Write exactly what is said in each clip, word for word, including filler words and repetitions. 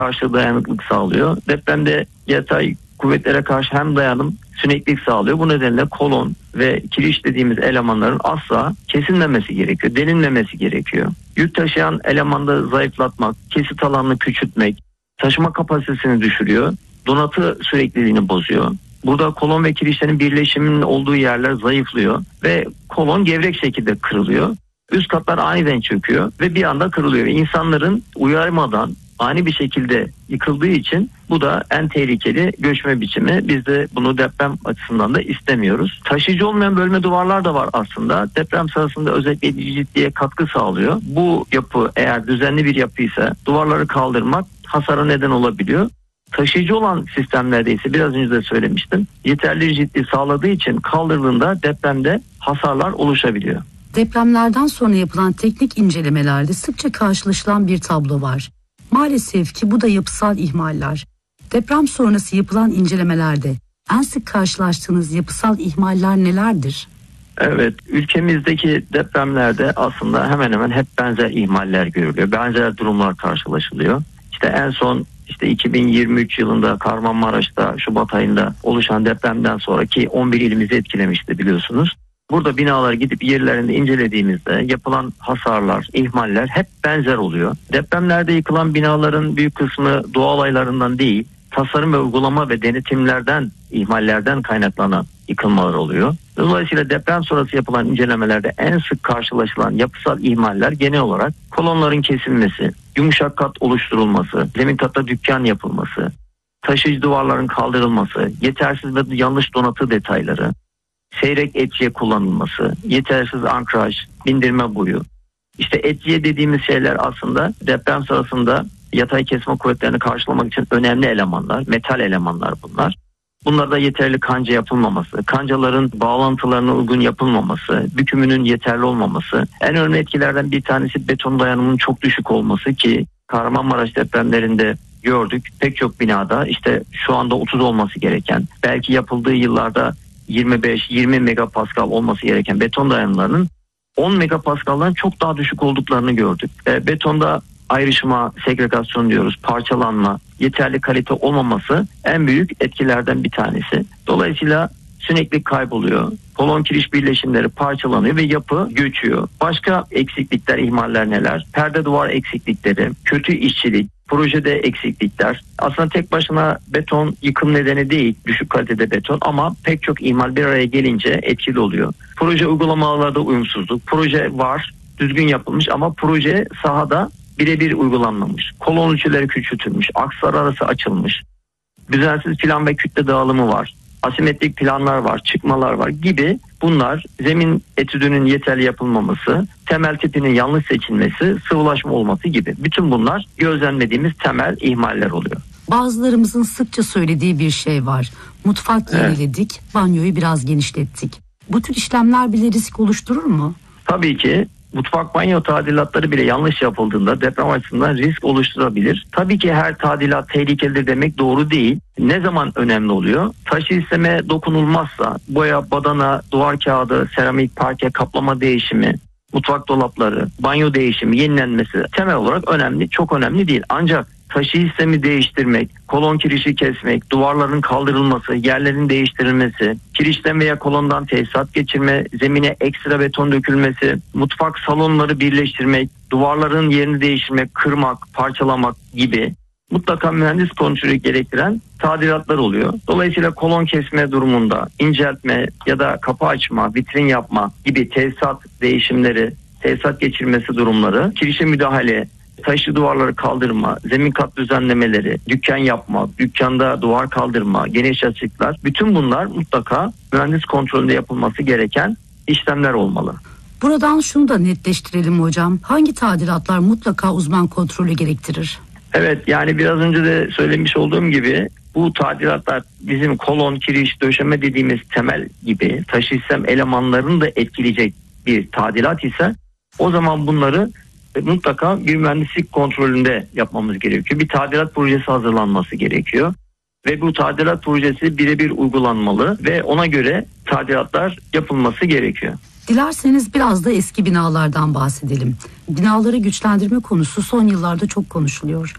karşı dayanıklık sağlıyor. Depremde yatay kuvvetlere karşı hem dayanım, süneklik sağlıyor. Bu nedenle kolon ve kiriş dediğimiz elemanların asla kesilmemesi gerekiyor, delinmemesi gerekiyor. Yük taşıyan elemanda zayıflatmak, kesit alanını küçültmek, taşıma kapasitesini düşürüyor, donatı sürekliliğini bozuyor. Burada kolon ve kirişlerin birleşiminin olduğu yerler zayıflıyor ve kolon gevrek şekilde kırılıyor. Üst katlar aniden çöküyor ve bir anda kırılıyor. İnsanların uyarmadan ani bir şekilde yıkıldığı için bu da en tehlikeli göçme biçimi. Biz de bunu deprem açısından da istemiyoruz. Taşıyıcı olmayan bölme duvarlar da var aslında. Deprem sırasında özellikle ciddiye katkı sağlıyor. Bu yapı eğer düzenli bir yapıysa duvarları kaldırmak hasara neden olabiliyor. Taşıyıcı olan sistemlerde ise biraz önce de söylemiştim. Yeterli ciddi sağladığı için kaldırdığında depremde hasarlar oluşabiliyor. Depremlerden sonra yapılan teknik incelemelerde sıkça karşılaşılan bir tablo var. Maalesef ki bu da yapısal ihmaller. Deprem sonrası yapılan incelemelerde en sık karşılaştığınız yapısal ihmaller nelerdir? Evet, ülkemizdeki depremlerde aslında hemen hemen hep benzer ihmaller görülüyor. Benzer durumlar karşılaşılıyor. İşte en son işte iki bin yirmi üç yılında Kahramanmaraş'ta Şubat ayında oluşan depremden sonraki on bir ilimizi etkilemişti biliyorsunuz. Burada binalara gidip yerlerinde incelediğimizde yapılan hasarlar, ihmaller hep benzer oluyor. Depremlerde yıkılan binaların büyük kısmı doğa olaylarından değil, tasarım ve uygulama ve denetimlerden, ihmallerden kaynaklanan yıkılmalar oluyor. Dolayısıyla deprem sonrası yapılan incelemelerde en sık karşılaşılan yapısal ihmaller genel olarak kolonların kesilmesi, yumuşak kat oluşturulması, zemin katta dükkan yapılması, taşıyıcı duvarların kaldırılması, yetersiz ve yanlış donatı detayları, seyrek etçiye kullanılması, yetersiz ankraj, bindirme boyu. İşte etçiye dediğimiz şeyler aslında deprem sırasında yatay kesme kuvvetlerini karşılamak için önemli elemanlar, metal elemanlar bunlar. Bunlarda yeterli kanca yapılmaması, kancaların bağlantılarına uygun yapılmaması, bükümünün yeterli olmaması, en önemli etkilerden bir tanesi beton dayanımının çok düşük olması ki Kahramanmaraş depremlerinde gördük. Pek çok binada işte şu anda otuz olması gereken, belki yapıldığı yıllarda yirmi beş yirmi megapascal olması gereken beton dayanımlarının on megapascal'dan çok daha düşük olduklarını gördük. E, betonda ayrışma, segregasyon diyoruz, parçalanma, yeterli kalite olmaması en büyük etkilerden bir tanesi. Dolayısıyla süneklik kayboluyor, kolon kiriş birleşimleri parçalanıyor ve yapı göçüyor. Başka eksiklikler, ihmaller neler? Perde duvar eksiklikleri, kötü işçilik, projede eksiklikler. Aslında tek başına beton yıkım nedeni değil, düşük kalitede beton, ama pek çok ihmal bir araya gelince etkili oluyor. Proje uygulamalarda uyumsuzluk, proje var, düzgün yapılmış ama proje sahada birebir uygulanmamış. Kolon ölçüleri küçültülmüş, akslar arası açılmış, düzensiz plan ve kütle dağılımı var, asimetrik planlar var, çıkmalar var gibi bunlar, zemin etüdünün yeterli yapılmaması, temel tipinin yanlış seçilmesi, sıvılaşma olması gibi. Bütün bunlar gözlemlediğimiz temel ihmaller oluyor. Bazılarımızın sıkça söylediği bir şey var. Mutfak yeniledik, evet. Banyoyu biraz genişlettik. Bu tür işlemler bile risk oluşturur mu? Tabii ki. Mutfak banyo tadilatları bile yanlış yapıldığında deprem açısından risk oluşturabilir. Tabii ki her tadilat tehlikelidir demek doğru değil. Ne zaman önemli oluyor? Taşı sisteme dokunulmazsa, boya, badana, duvar kağıdı, seramik, parke, kaplama değişimi, mutfak dolapları, banyo değişimi, yenilenmesi temel olarak önemli, çok önemli değil. Ancak taşı sistemi değiştirmek, kolon kirişi kesmek, duvarların kaldırılması, yerlerin değiştirilmesi, kirişten veya kolondan tesisat geçirme, zemine ekstra beton dökülmesi, mutfak salonları birleştirmek, duvarların yerini değiştirmek, kırmak, parçalamak gibi mutlaka mühendis kontrolü gerektiren tadilatlar oluyor. Dolayısıyla kolon kesme durumunda inceltme ya da kapı açma, vitrin yapma gibi tesisat değişimleri, tesisat geçirmesi durumları, kirişe müdahale, taşlı duvarları kaldırma, zemin kat düzenlemeleri, dükkan yapma, dükkanda duvar kaldırma, geniş açıklar, bütün bunlar mutlaka mühendis kontrolünde yapılması gereken işlemler olmalı. Buradan şunu da netleştirelim hocam. Hangi tadilatlar mutlaka uzman kontrolü gerektirir? Evet, yani biraz önce de söylemiş olduğum gibi bu tadilatlar bizim kolon, kiriş, döşeme dediğimiz temel gibi taşı sistem elemanlarını da etkileyecek bir tadilat ise o zaman bunları mutlaka bir mühendislik kontrolünde yapmamız gerekiyor. Bir tadilat projesi hazırlanması gerekiyor. Ve bu tadilat projesi birebir uygulanmalı ve ona göre tadilatlar yapılması gerekiyor. Dilerseniz biraz da eski binalardan bahsedelim. Binaları güçlendirme konusu son yıllarda çok konuşuluyor.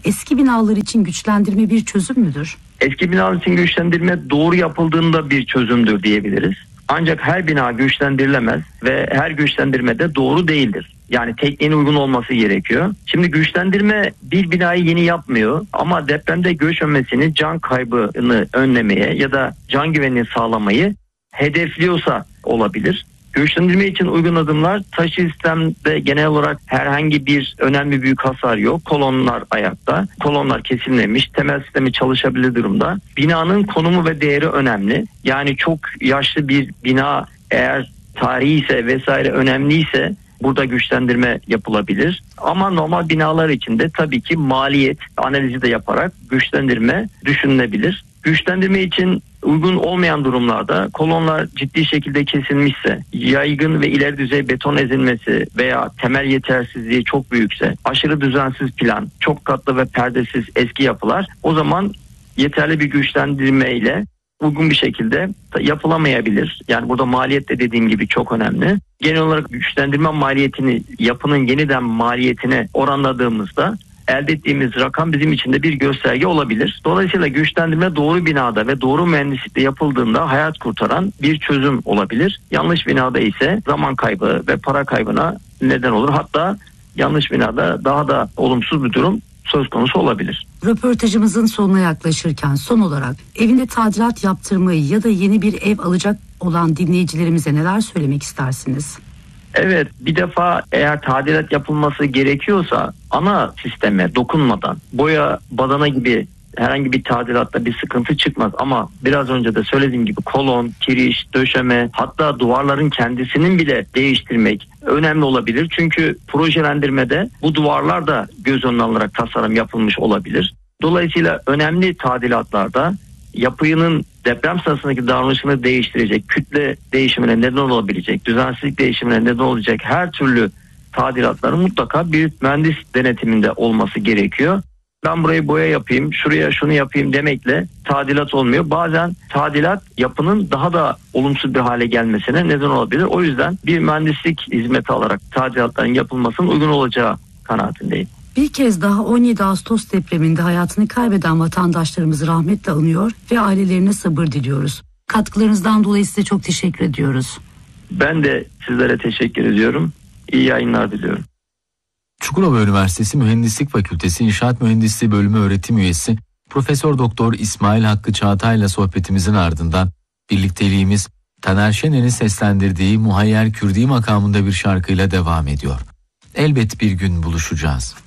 Eski binalar için güçlendirme bir çözüm müdür? Eski binalar için güçlendirme doğru yapıldığında bir çözümdür diyebiliriz. Ancak her bina güçlendirilemez ve her güçlendirme de doğru değildir. Yani tekniğine uygun olması gerekiyor. Şimdi güçlendirme bir binayı yeni yapmıyor ama depremde göçmemesini, can kaybını önlemeye ya da can güvenliğini sağlamayı hedefliyorsa olabilir. Güçlendirme için uygun adımlar, taşı sistemde genel olarak herhangi bir önemli büyük hasar yok. Kolonlar ayakta, kolonlar kesilmemiş, temel sistemi çalışabilir durumda. Binanın konumu ve değeri önemli. Yani çok yaşlı bir bina eğer tarihi ise vesaire önemliyse burada güçlendirme yapılabilir. Ama normal binalar için de tabii ki maliyet analizi de yaparak güçlendirme düşünülebilir. Güçlendirme için uygun olmayan durumlarda kolonlar ciddi şekilde kesilmişse, yaygın ve ileri düzey beton ezilmesi veya temel yetersizliği çok büyükse, aşırı düzensiz plan, çok katlı ve perdesiz eski yapılar, o zaman yeterli bir güçlendirme ile uygun bir şekilde yapılamayabilir. Yani burada maliyet de dediğim gibi çok önemli. Genel olarak güçlendirme maliyetini yapının yeniden maliyetine oranladığımızda elde ettiğimiz rakam bizim için de bir gösterge olabilir. Dolayısıyla güçlendirme doğru binada ve doğru mühendislikte yapıldığında hayat kurtaran bir çözüm olabilir. Yanlış binada ise zaman kaybı ve para kaybına neden olur. Hatta yanlış binada daha da olumsuz bir durum söz konusu olabilir. Röportajımızın sonuna yaklaşırken son olarak evinde tadilat yaptırmayı ya da yeni bir ev alacak olan dinleyicilerimize neler söylemek istersiniz? Evet, bir defa eğer tadilat yapılması gerekiyorsa ana sisteme dokunmadan boya, badana gibi herhangi bir tadilatta bir sıkıntı çıkmaz. Ama biraz önce de söylediğim gibi kolon, kiriş, döşeme, hatta duvarların kendisinin bile değiştirmek önemli olabilir. Çünkü projelendirmede bu duvarlar da göz önüne alınarak tasarım yapılmış olabilir. Dolayısıyla önemli tadilatlarda yapının deprem sırasındaki davranışını değiştirecek, kütle değişimine neden olabilecek, düzensizlik değişimine neden olacak her türlü tadilatların mutlaka bir mühendis denetiminde olması gerekiyor. Ben burayı boya yapayım, şuraya şunu yapayım demekle tadilat olmuyor. Bazen tadilat yapının daha da olumsuz bir hale gelmesine neden olabilir. O yüzden bir mühendislik hizmeti alarak tadilatların yapılmasının uygun olacağı kanaatindeyim. Bir kez daha on yedi Ağustos depreminde hayatını kaybeden vatandaşlarımızı rahmetle anıyor ve ailelerine sabır diliyoruz. Katkılarınızdan dolayı size çok teşekkür ediyoruz. Ben de sizlere teşekkür ediyorum. İyi yayınlar diliyorum. Çukurova Üniversitesi Mühendislik Fakültesi İnşaat Mühendisliği Bölümü öğretim üyesi Profesör Doktor İsmail Hakkı Çağatay ile sohbetimizin ardından birlikteliğimiz Taner Şener'in seslendirdiği Muhayyer Kürdi makamında bir şarkıyla devam ediyor. Elbet bir gün buluşacağız.